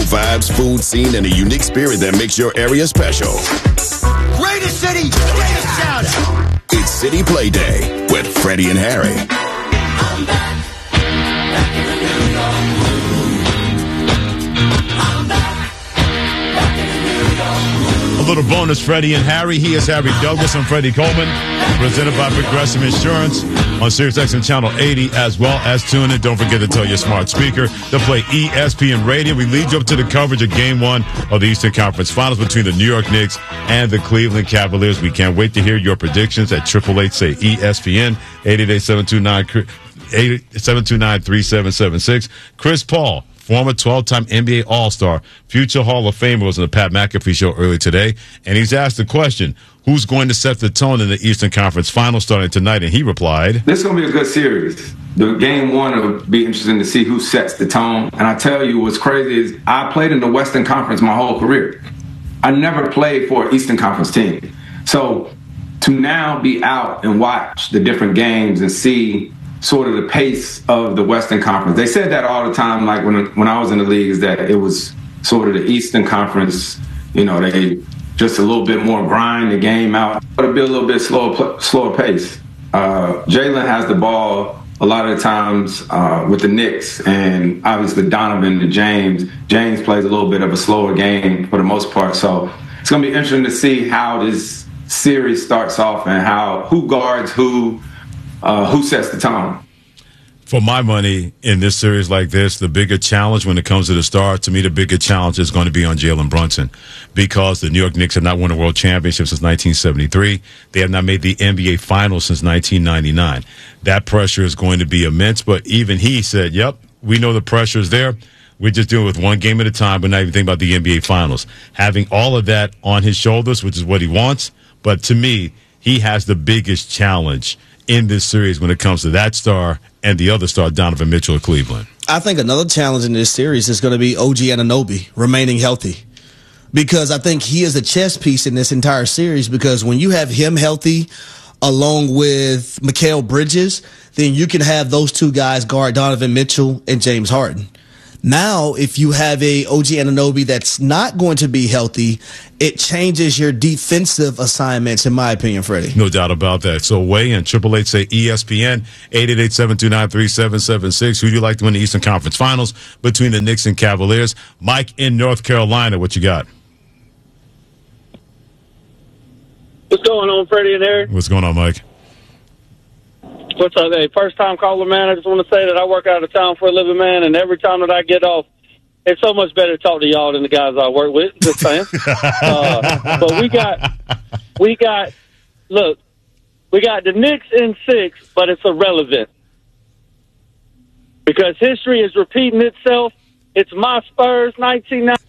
vibes, food scene, and a unique spirit that makes your area special. Greatest city, greatest shout out. It's City Play Day with Freddie and Harry. I'm back in the New York groove. I'm back in the New York groove. A little bonus, Freddie and Harry. He is Harry Douglas. I'm Freddie Coleman, presented by Progressive Insurance on SiriusXM Channel 80, as well as tune in. Don't forget to tell your smart speaker to play ESPN Radio. We lead you up to the coverage of Game 1 of the Eastern Conference Finals between the New York Knicks and the Cleveland Cavaliers. We can't wait to hear your predictions at 888-SAY-ESPN, 888-729-3776. Chris Paul, former 12-time NBA All-Star, future Hall of Famer, was on the Pat McAfee Show earlier today, and he's asked the question, who's going to set the tone in the Eastern Conference Finals starting tonight? And he replied, this is going to be a good series. The Game 1 will be interesting to see who sets the tone. And I tell you what's crazy is I played in the Western Conference my whole career. I never played for an Eastern Conference team. So to now be out and watch the different games and see sort of the pace of the Western Conference. They said that all the time, like when I was in the league, is that it was sort of the Eastern Conference, they just a little bit more grind the game out, but it'll be a little bit slower pace. Jalen has the ball a lot of the times with the Knicks, and obviously Donovan and James. James plays a little bit of a slower game for the most part, so it's going to be interesting to see how this series starts off and who guards who sets the tone. for my money, in this series like this, the bigger challenge when it comes to the star, to me, the bigger challenge is going to be on Jalen Brunson, because the New York Knicks have not won a world championship since 1973. They have not made the NBA Finals since 1999. That pressure is going to be immense, but even he said, yep, we know the pressure is there. We're just dealing with one game at a time, but not even thinking about the NBA Finals. Having all of that on his shoulders, which is what he wants, but to me, he has the biggest challenge in this series when it comes to that star and the other star, Donovan Mitchell of Cleveland. I think another challenge in this series is going to be OG Anunoby remaining healthy, because I think he is a chess piece in this entire series, because when you have him healthy along with Mikal Bridges, then you can have those two guys guard Donovan Mitchell and James Harden. Now, if you have a OG Anunoby that's not going to be healthy, it changes your defensive assignments, in my opinion, Freddie. No doubt about that. So weigh in. 888-SAY-ESPN, 888-729-3776. Who do you like to win the Eastern Conference Finals between the Knicks and Cavaliers? Mike in North Carolina, what you got? What's going on, Freddie and Eric? What's going on, Mike? What's up, hey? First time caller, man. I just want to say that I work out of town for a living, man, and every time that I get off, it's so much better to talk to y'all than the guys I work with. Just saying. But we got the Knicks in 6, but it's irrelevant because history is repeating itself. It's my Spurs, 1990.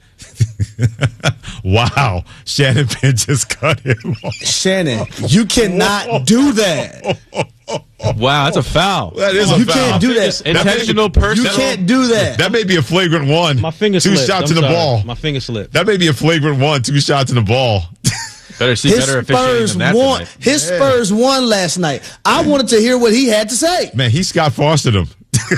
Wow. Shannon Penn just cut him off. Shannon, you cannot do that. Wow, that's a foul. That is a foul. You can't do that. Intentional personal. You can't do that. That may be a flagrant one. My finger Two slipped. shots I'm in the sorry. ball. My finger slipped. That may be a flagrant one. 2 shots in the ball. Better see better officiating than that won. tonight. His Spurs won last night. I wanted to hear what he had to say. Man, he Scott Fostered him.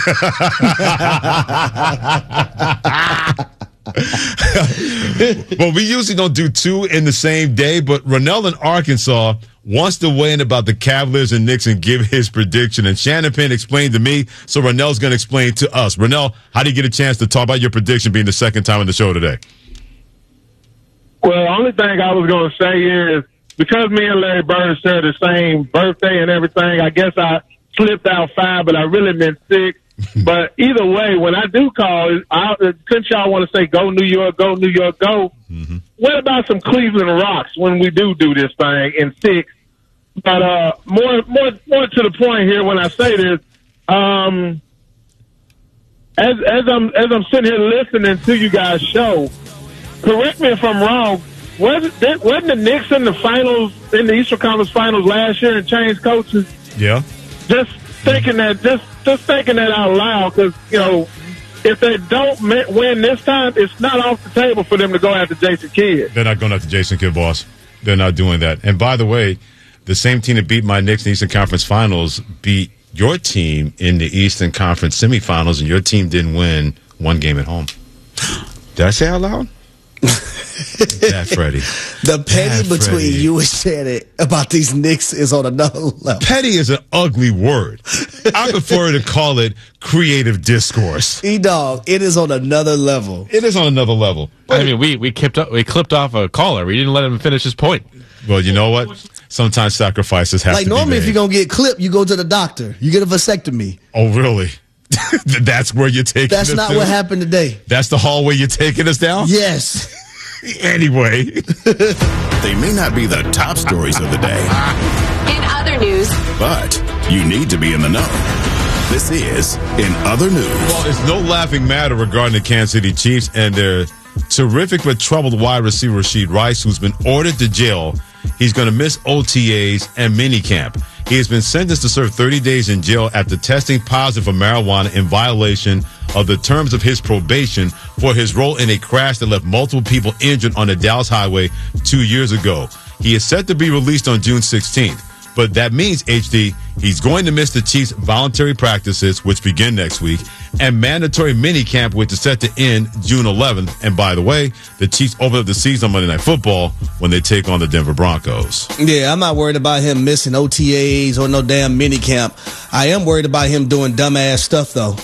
Well, we usually don't do 2 in the same day, but Ronell in Arkansas wants to weigh in about the Cavaliers and Knicks and give his prediction. And Shannon Penn explained to me, so Ronell's going to explain to us. Ronell, how do you get a chance to talk about your prediction being the second time on the show today? Well, the only thing I was going to say is, because me and Larry Bird share the same birthday and everything, I guess I slipped out 5, but I really meant 6. But either way, when I do call, couldn't y'all want to say, go New York, go New York, go? Mm-hmm. What about some Cleveland Rocks when we do this thing in 6? But more to the point here when I say this, as I'm sitting here listening to you guys' show, correct me if I'm wrong, wasn't the Knicks in the finals, in the Eastern Conference Finals last year and changed coaches? Yeah. Just thinking that out loud, because, if they don't win this time, it's not off the table for them to go after Jason Kidd. They're not going after Jason Kidd, boss. They're not doing that. And by the way, the same team that beat my Knicks in the Eastern Conference Finals beat your team in the Eastern Conference semifinals, and your team didn't win one game at home. Did I say out loud? That Freddie. The petty between you and Shannon about these Knicks is on another level. Petty is an ugly word. I prefer to call it creative discourse. E-Dog, it is on another level. It is on another level. I mean, we clipped off a caller. We didn't let him finish his point. Well, you know what? Sometimes sacrifices have to be made. Like normally if you're going to get clipped, you go to the doctor. You get a vasectomy. Oh, really? That's where you're taking us. That's not what happened today. That's the hallway you're taking us down? Yes. Anyway. They may not be the top stories of the day. In other news. But you need to be in the know. This is In Other News. Well, it's no laughing matter regarding the Kansas City Chiefs and their terrific but troubled wide receiver Rashid Rice, who's been ordered to jail. He's going to miss OTAs and minicamp. He has been sentenced to serve 30 days in jail after testing positive for marijuana in violation of the terms of his probation for his role in a crash that left multiple people injured on the Dallas Highway 2 years ago. He is set to be released on June 16th. But that means, HD, he's going to miss the Chiefs' voluntary practices, which begin next week, and mandatory minicamp, which is set to end June 11th. And by the way, the Chiefs open up the season on Monday Night Football when they take on the Denver Broncos. Yeah, I'm not worried about him missing OTAs or no damn minicamp. I am worried about him doing dumbass stuff, though.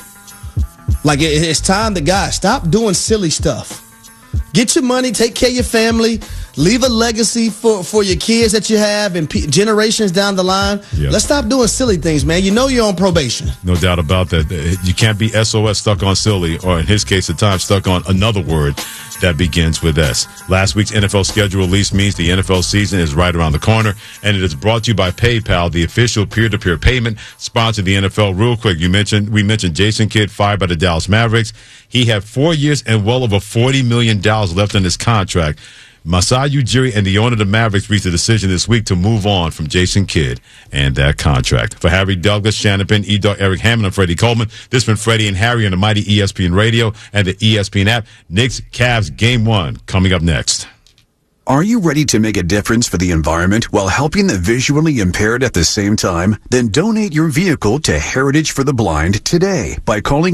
Like, it's time to, guys, stop doing silly stuff. Get your money, take care of your family, leave a legacy for your kids that you have and generations down the line. Yep. Let's stop doing silly things, man. You know you're on probation. No doubt about that. You can't be SOS stuck on silly, or in his case at times stuck on another word that begins with S. Last week's NFL schedule release means the NFL season is right around the corner, and it is brought to you by PayPal, the official peer-to-peer payment sponsor of the NFL. Real quick, we mentioned Jason Kidd fired by the Dallas Mavericks. He had 4 years and well over $40 million left in his contract. Masai Ujiri and the owner of the Mavericks reached a decision this week to move on from Jason Kidd and that contract. For Harry Douglas, Shannon Penn, E-Dog, Eric Hammond, and Freddie Coleman, this has been Freddie and Harry on the mighty ESPN Radio and the ESPN app. Knicks, Cavs, Game 1 coming up next. Are you ready to make a difference for the environment while helping the visually impaired at the same time? Then donate your vehicle to Heritage for the Blind today by calling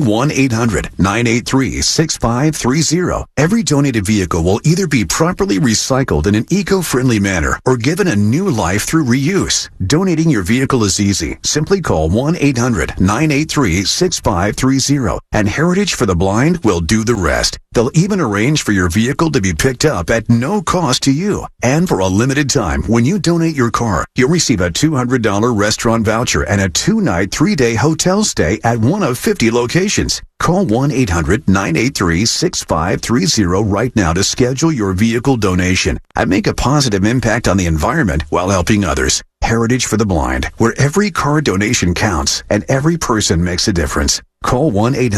1-800-983-6530. Every donated vehicle will either be properly recycled in an eco-friendly manner or given a new life through reuse. Donating your vehicle is easy. Simply call 1-800-983-6530 and Heritage for the Blind will do the rest. They'll even arrange for your vehicle to be picked up at no cost to you. And for a limited time, when you donate your car, you'll receive a $200 restaurant voucher and a 2-night, 3-day hotel stay at one of 50 locations. Call 1-800-983-6530 right now to schedule your vehicle donation and make a positive impact on the environment while helping others. Heritage for the Blind, where every car donation counts and every person makes a difference. Call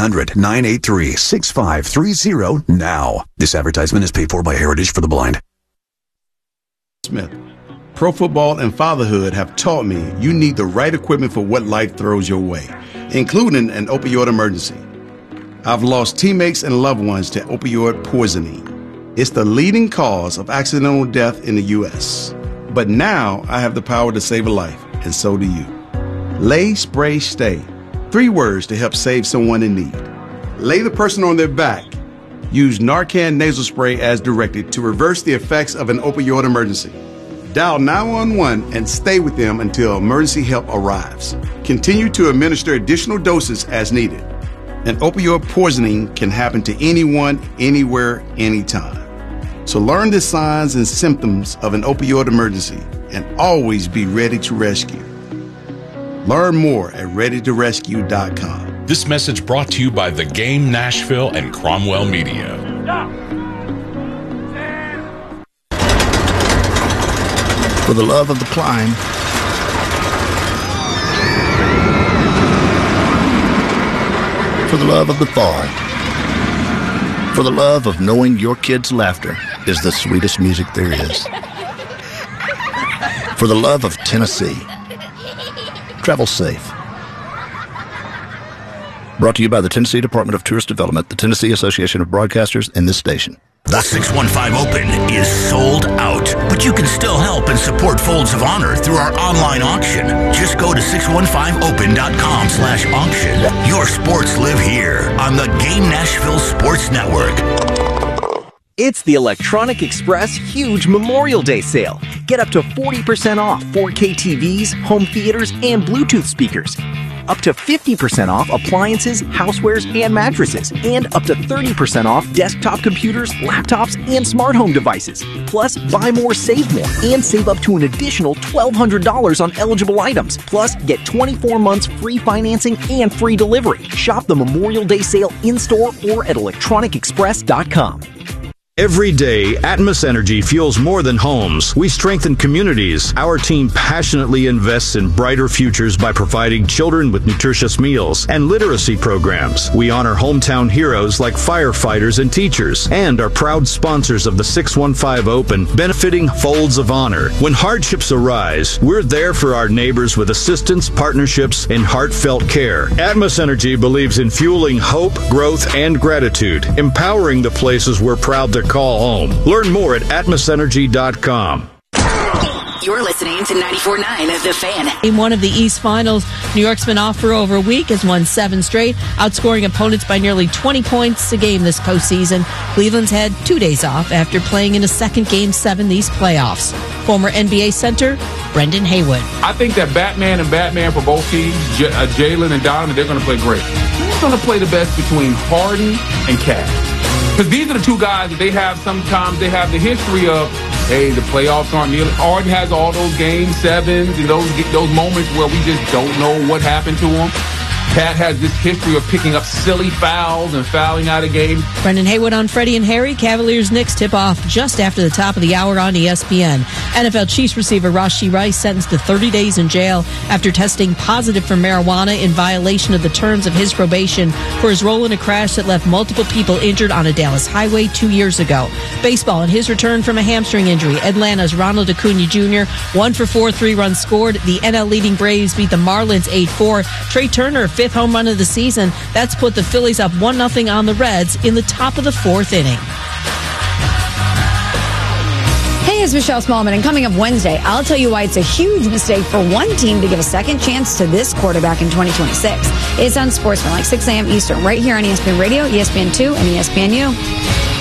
1-800-983-6530 now. This advertisement is paid for by Heritage for the Blind. Smith. Pro football and fatherhood have taught me you need the right equipment for what life throws your way, including an opioid emergency. I've lost teammates and loved ones to opioid poisoning. It's the leading cause of accidental death in the U.S. But now I have the power to save a life, and so do you. Lay, Spray, Stay. 3 words to help save someone in need. Lay the person on their back. Use Narcan nasal spray as directed to reverse the effects of an opioid emergency. Dial 911 and stay with them until emergency help arrives. Continue to administer additional doses as needed. An opioid poisoning can happen to anyone, anywhere, anytime. So learn the signs and symptoms of an opioid emergency and always be ready to rescue. Learn more at readytorescue.com. This message brought to you by The Game Nashville and Cromwell Media. For the love of the climb, for the love of the fall, for the love of knowing your kids' laughter is the sweetest music there is, for the love of Tennessee. Travel safe. Brought to you by the Tennessee Department of Tourist Development, the Tennessee Association of Broadcasters, and this station. The 615 Open is sold out, but you can still help and support Folds of Honor through our online auction. Just go to 615open.com/auction. Your sports live here on the Game Nashville Sports Network. It's the Electronic Express huge Memorial Day sale. Get up to 40% off 4K TVs, home theaters, and Bluetooth speakers. Up to 50% off appliances, housewares, and mattresses. And up to 30% off desktop computers, laptops, and smart home devices. Plus, buy more, save more, and save up to an additional $1,200 on eligible items. Plus, get 24 months free financing and free delivery. Shop the Memorial Day sale in-store or at electronicexpress.com. Every day, Atmos Energy fuels more than homes. We strengthen communities. Our team passionately invests in brighter futures by providing children with nutritious meals and literacy programs. We honor hometown heroes like firefighters and teachers, and are proud sponsors of the 615 Open, benefiting Folds of Honor. When hardships arise, we're there for our neighbors with assistance, partnerships, and heartfelt care. Atmos Energy believes in fueling hope, growth, and gratitude, empowering the places we're proud to call home. Learn more at atmosenergy.com. You're listening to 94.9 The Fan. In one of the East Finals, New York's been off for over a week, has won 7 straight, outscoring opponents by nearly 20 points a game this postseason. Cleveland's had 2 days off after playing in a second Game 7 these playoffs. Former NBA center Brendan Haywood. I think that Batman for both teams, Jalen and Donovan, they're going to play great. Who's going to play the best between Harden and Cat? Because these are the two guys that they have the history of, hey, the playoffs aren't nearly. Harden has all those Game 7s and those moments where we just don't know what happened to him. Cat has this history of picking up silly fouls and fouling out of games. Brendan Haywood on Freddie and Harry. Cavaliers-Knicks tip-off just after the top of the hour on ESPN. NFL Chiefs receiver Rashee Rice sentenced to 30 days in jail after testing positive for marijuana in violation of the terms of his probation for his role in a crash that left multiple people injured on a Dallas highway 2 years ago. Baseball, in his return from a hamstring injury, Atlanta's Ronald Acuna Jr. 1 for 4 3-run scored. The NL leading Braves beat the Marlins 8-4. Trey Turner, 5th home run of the season. That's put the Phillies up 1-0 on the Reds in the top of the 4th inning. Hey, it's Michelle Smallman, and coming up Wednesday, I'll tell you why it's a huge mistake for one team to give a second chance to this quarterback in 2026. It's on Sportsman, like 6 a.m. Eastern, right here on ESPN Radio, ESPN2, and ESPNU.